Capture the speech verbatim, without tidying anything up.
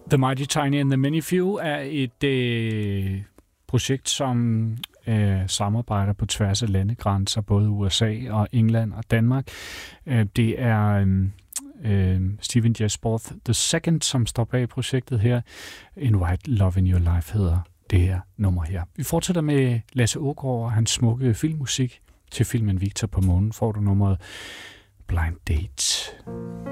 The Mighty Tiny and the Many Few er et øh, projekt, som øh, samarbejder på tværs af landegrænser, både U S A og England og Danmark. Øh, det er øh, Stephen Jesborth the Second, som står bag projektet her. In White Love in Your Life hedder det her nummer her. Vi fortsætter med Lasse Aagaard og hans smukke filmmusik. Til filmen Victor på månen får du nummeret Blind Date.